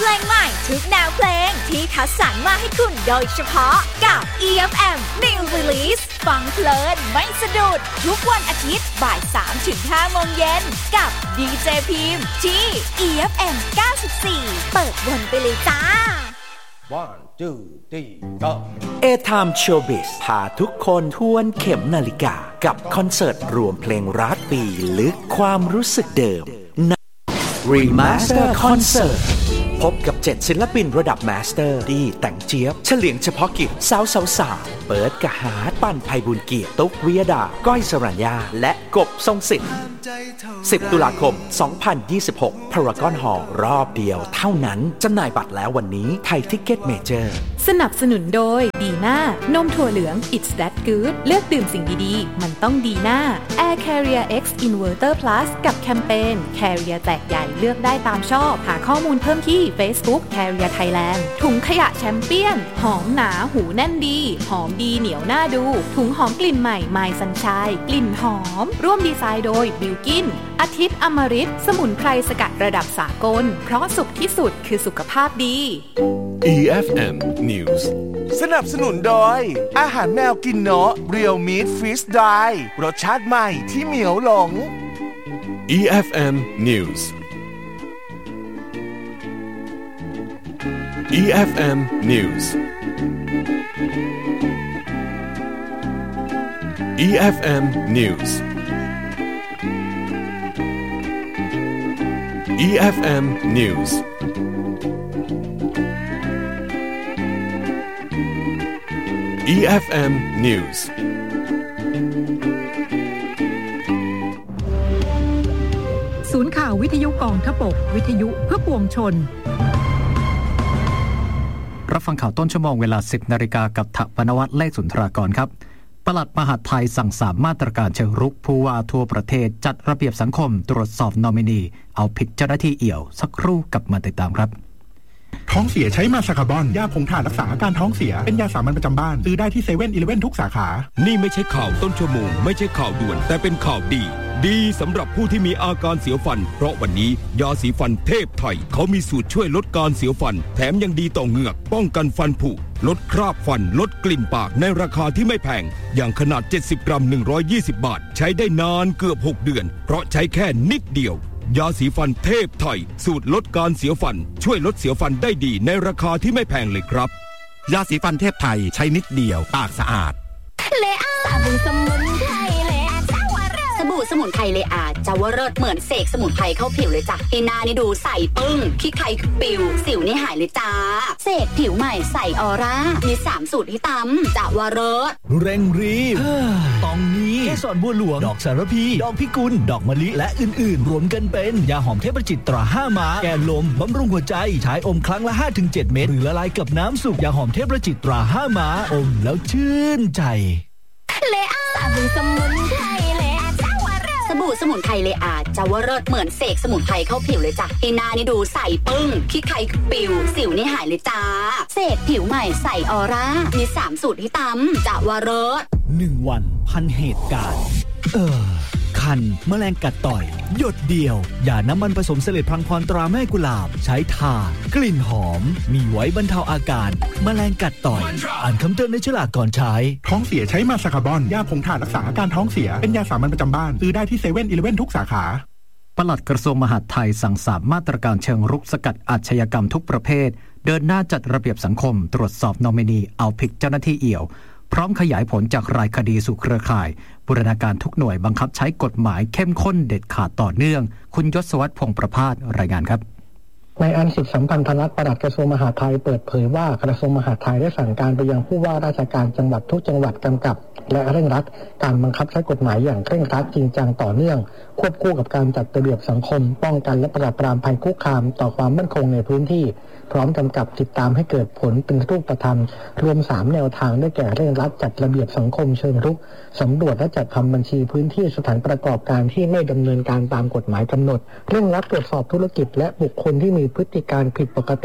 ลงใหม่ทุกแนวเพลงที่คัดสรรมาให้คุณโดยเฉพาะกับ EFM New Release ฟังเพลินไม่สะดุดทุกวันอาทิตย์บ่าย 3-5 โมงเย็นกับดีเจพิมพ์ที่ EFM 94 เปิดวนไปเลยจ้า 1 2 3 go A-Time Showbiz พาทุกคนทวนเข็มนาฬิกากับคอนเสิร์ตรวมเพลงรักปีลึกความรู้สึกเดิมใน Remaster Concert พบกับ7ศิลปินระดับมาสเตอร์ดีแต่งเจี๊ยบเฉลียงเฉพาะกิจสาวเปิดกะหาปั้นไพบุญเกียรติตุ๊กวิยดาก้อยสรัญญาและกบทรงสิทธิ์10 ตุลาคม 2026 Paragon Hall รอบเดียวเท่านั้นจำหน่ายบัตรแล้ววันนี้ไทยทิกเก็ตเมเจอร์สนับสนุนโดยดีน่านมถั่วเหลือง It's That Good เลือกดื่มสิ่งดีๆมันต้องดีน่า Air Carrier X Inverter Plus กับแคมเปญ Carrier แจกใหญ่เลือกได้ตามชอบหาข้อมูลเพิ่มที่ Facebook Carrier Thailand ถุงขยะแชมเปี้ยนหอมหนาหูแน่นดีหอมดีเหนียวน่าดูถุงหอมกลิ่นใหม่ My Sunshine กลิ่นหอมร่วมดีไซน์โดยบิลกินอาทิตย์อมฤตสมุนไพรสกัดระดับสากลเพราะสุขที่สุดคือสุขภาพดี EFM News สนับสนุนโดยอาหารแมวกินเนาะ Real Meat Freeze Dry รสชาติใหม่ที่เหมียวหลง EFM News EFM News EFM News EFM News EFM News ศูนย์ข่าววิทยุกองทพบกวิทยุเพื่อปวงชนรับฟังข่าวต้นชั่วโมงเวลา 10 นาฬิกากับถปนวัฒน์เลขสุนทรากรครับปลัดมหาดไทยสั่ง3มาตรการเชิงรุกผู้ว่าทั่วประเทศจัดระเบียบสังคมตรวจสอบนอมินีเอาผิดเจ้าหน้าที่เอี่ยวสักครู่กับมาติดตามครับท้องเสียใช้มาซาคาบอนยาผงถ่านรักษาอาการท้องเสียเป็นยาสามัญประจำบ้านซื้อได้ที่เซเว่นอีเลฟเว่นทุกสาขานี่ไม่ใช่ข่าวต้นชั่วโมงไม่ใช่ข่าวด่วนแต่เป็นข่าวดีสำหรับผู้ที่มีอาการเสียวฟันเพราะวันนี้ยาสีฟันเทพไทยเขามีสูตรช่วยลดการเสียวฟันแถมยังดีต่อเหงือกป้องกันฟันผุลดคราบฟันลดกลิ่นปากในราคาที่ไม่แพงอย่างขนาด70 กรัม120 บาทใช้ได้นานเกือบ6 เดือนเพราะใช้แค่นิดเดียวยาสีฟันเทพไทยสูตรลดการเสียวฟันช่วยลดเสียวฟันได้ดีในราคาที่ไม่แพงเลยครับยาสีฟันเทพไทยใช้นิดเดียวปากสะอาดเลอาสบู่สมุนไพรเลอาเจ้าวรสบู่สมุนไพรเลอาเจ้าวรสเหมือนเสกสมุนไพรเข้าผิวเลยจ้ะที่หน้านี่ดูใสปึ้งขี้ใครคือปิวสิวนี่หายเลยจ้าเสกผิวใหม่ใสออร่ามี3สูตรที่ตำเจ้าวรสเร่งรีบตองนี้เกสรบัวหลวงดอกสารพีดอกพิกุลดอกมะลิและอื่นๆรวมกันเป็นยาหอมเทพจิตตรา5 ม้าแก้ลมบำรุงหัวใจใช้อมครั้งละ 5-7 เม็ดหรือละลายกับน้ำสุกยาหอมเทพจิตตรา5 ม้าอมแล้วชื่นใจเลอาสบู่สมุนไพรเลอาเจ้าวรสบู่สมุนไพรเลอาเจ้าวรสเหมือนเสกสมุนไพรเข้าผิวเลยจ้ะที่หน้านี่ดูใสปึ้งขี้ใครคือปิวสิวนี่หายเลยจ้าเสกผิวใหม่ใสออร่ามี3สูตรที่ตำเจ้าวรส 1 วันพันเหตุการณ์คันแมลงกัดต่อยหยดเดียวอย่าน้ำมันผสมเสลดพลังพรตราแม่กุหลาบใช้ทากลิ่นหอมมีไว้บรรเทาอาการแมลงกัดต่อยอ่านคำเตือนในฉลากก่อนใช้ท้องเสียใช้มาซาคาบอนยาผงถ่านรักษาอาการท้องเสียเป็นยาสามัญประจำบ้านซื้อได้ที่เซเว่นอีเลฟเว่นทุกสาขาปลัดกระทรวงมหาดไทยสั่ง3มาตรการเชิงรุกสกัดอาชญากรรมทุกประเภทเดินหน้าจัดระเบียบสังคมตรวจสอบนอมินีเอาผิดเจ้าหน้าที่เอี่ยวพร้อมขยายผลจากรายคดีสู่เครือข่ายบูรณาการทุกหน่วยบังคับใช้กฎหมายเข้มข้นเด็ดขาดต่อเนื่องคุณยศวัฒน์พงษ์ประภาสรายงานครับนายอันสิทธิสัมพันธนัสปลัดกระทรวงมหาดไทยเปิดเผยว่ากระทรวงมหาดไทยได้สั่งการไปยังผู้ว่าราชการจังหวัดทุกจังหวัดกำกับและเร่งรัดการบังคับใช้กฎหมายอย่างเคร่งครัดจริงจังต่อเนื่องควบคู่กับการจัดระเบียบสังคมป้องกันและปราบปรามภัยคุกคามต่อความมั่นคงในพื้นที่พร้อมกำกับติดตามให้เกิดผลเป็นรูปธรรมรวม3แนวทางได้แก่เร่งรัดจัดระเบียบสังคมเชิงรุกสำรวจและจัดทำบัญชีพื้นที่สถานประกอบการที่ไม่ดำเนินการตามกฎหมายกำหนดเร่งรัดตรวจสอบธุรกิจและบุคคลที่มีพฤติการผิดปกติ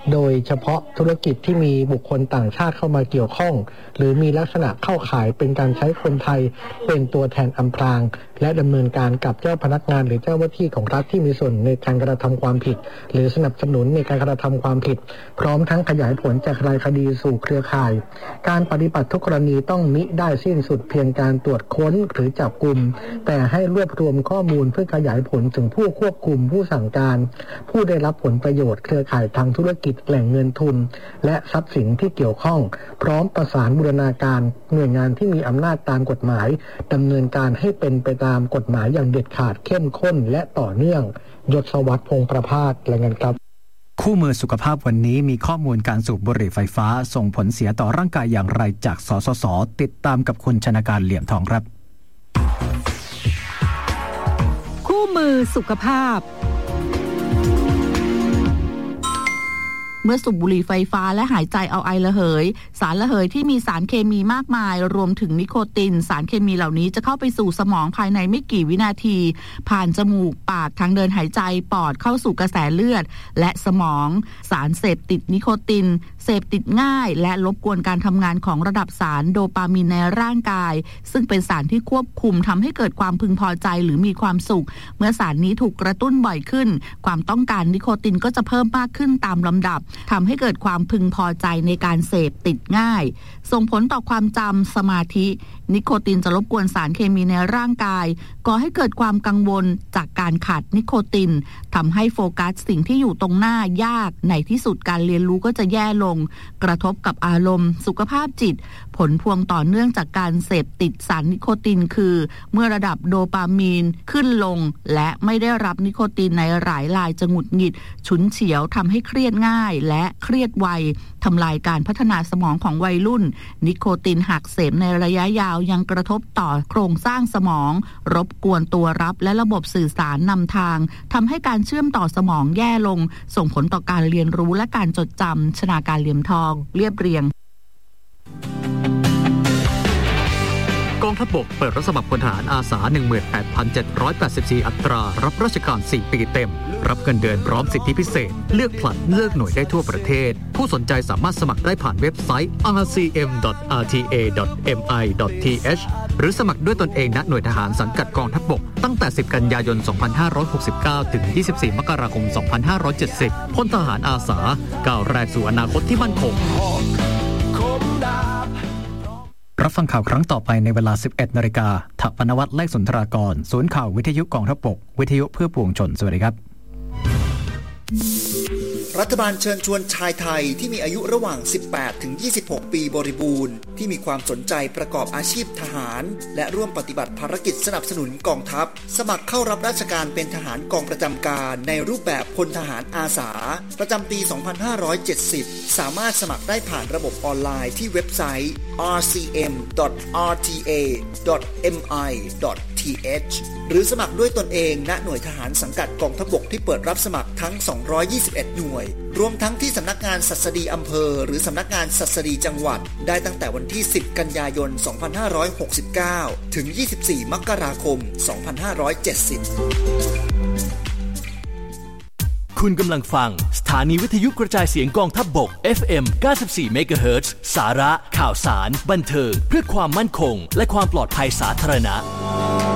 โดยเฉพาะธุรกิจที่มีบุคคลต่างชาติเข้ามาเกี่ยวข้องหรือมีลักษณะเข้าข่ายเป็นการใช้คนไทยเป็นตัวแทนอำพรางและดำเนินการกับเจ้าพนักงานหรือเจ้าหน้าที่ของรัฐที่มีส่วนในการกระทำความผิดหรือสนับสนุนในการกระทำความผิดพร้อมทั้งขยายผลจากรายคดีสู่เครือข่ายการปฏิบัติทุกกรณีต้องมิได้สิ้นสุดเพียงการตรวจค้นหรือจับกุมแต่ให้รวบรวมข้อมูลเพื่อขยายผลถึงผู้ควบคุมผู้สั่งการผู้ได้รับผลประโยชน์เครือข่ายทางธุรกิจแหล่งเงินทุนและทรัพย์สินที่เกี่ยวข้องพร้อมประสานบูรณาการหน่วยงานที่มีอำนาจตามกฎหมายดำเนินการให้เป็นไปตามกฎหมายอย่างเด็ดขาดเข้มข้นและต่อเนื่องยศวัฒน์พงษ์ประภาสรายงานครับคู่มือสุขภาพวันนี้มีข้อมูลการสูบบุหรี่ไฟฟ้าส่งผลเสียต่อร่างกายอย่างไรจากสสส.ติดตามกับคุณชนาการเหลี่ยมทองครับคู่มือสุขภาพเมื่อสูบบุหรี่ไฟฟ้าและหายใจเอาไอระเหยสารระเหยที่มีสารเคมีมากมายรวมถึงนิโคตินสารเคมีเหล่านี้จะเข้าไปสู่สมองภายในไม่กี่วินาทีผ่านจมูกปากทางเดินหายใจปอดเข้าสู่กระแสเลือดและสมองสารเสพติดนิโคตินเสพติดง่ายและรบกวนการทำงานของระดับสารโดปามีนในร่างกายซึ่งเป็นสารที่ควบคุมทำให้เกิดความพึงพอใจหรือมีความสุขเมื่อสารนี้ถูกกระตุ้นบ่อยขึ้นความต้องการนิโคตินก็จะเพิ่มมากขึ้นตามลำดับทำให้เกิดความพึงพอใจในการเสพติดง่ายส่งผลต่อความจำสมาธินิโคตินจะรบกวนสารเคมีในร่างกายก่อให้เกิดความกังวลจากการขาดนิโคตินทำให้โฟกัสสิ่งที่อยู่ตรงหน้ายากในที่สุดการเรียนรู้ก็จะแย่ลงกระทบกับอารมณ์สุขภาพจิตผลพวงต่อเนื่องจากการเสพติดสารนิโคตินคือเมื่อระดับโดปามีนขึ้นลงและไม่ได้รับนิโคตินในหลายรายจะหงุดหงิดฉุนเฉียวทำให้เครียดง่ายและเครียดไวทำลายการพัฒนาสมองของวัยรุ่นนิโคตินหากเสพในระยะยาวยังกระทบต่อโครงสร้างสมองรบกวนตัวรับและระบบสื่อสารนำทางทำให้การเชื่อมต่อสมองแย่ลงส่งผลต่อการเรียนรู้และการจดจำชนาการเหลี่ยมทองเรียบเรียงกองทัพบกเปิดรับสมัครพลทหารอาสา 18,784 อัตรารับราชการ 4 ปีเต็มรับเงินเดือนพร้อมสิทธิพิเศษเลือกผลัดเลือกหน่วยได้ทั่วประเทศผู้สนใจสามารถสมัครได้ผ่านเว็บไซต์ rcm.rta.mi.th หรือสมัครด้วยตนเองณหน่วยทหารสังกัดกองทัพบกตั้งแต่ 10 กันยายน 2569 ถึง 24 มกราคม 2570 พลทหารอาสาก้าวแรกสู่อนาคตที่มั่นคงรับฟังข่าวครั้งต่อไปในเวลา 11 นาฬิกาถปนวัฒน์ เลขสุนทรากรศูนย์ข่าววิทยุกองทัพบกวิทยุเพื่อปวงชนสวัสดีครับรัฐบาลเชิญชวนชายไทยที่มีอายุระหว่าง 18 ถึง 26 ปีบริบูรณ์ที่มีความสนใจประกอบอาชีพทหารและร่วมปฏิบัติภารกิจสนับสนุนกองทัพสมัครเข้ารับราชการเป็นทหารกองประจำการในรูปแบบพลทหารอาสาประจำปี 2570 สามารถสมัครได้ผ่านระบบออนไลน์ที่เว็บไซต์ rcm.rta.mi.th หรือสมัครด้วยตนเองณหน่วยทหารสังกัดกองทัพบกที่เปิดรับสมัครทั้ง 221 หน่วยรวมทั้งที่สำนักงานศัสดีอำเภอหรือสำนักงานศัสดีจังหวัดได้ตั้งแต่วันที่ 10 กันยายน 2569 ถึง 24 มกราคม 2570 คุณกำลังฟังสถานีวิทยุกระจายเสียงกองทัพบก FM 94 MHz สาระข่าวสารบันเทิงเพื่อความมั่นคงและความปลอดภัยสาธารณะ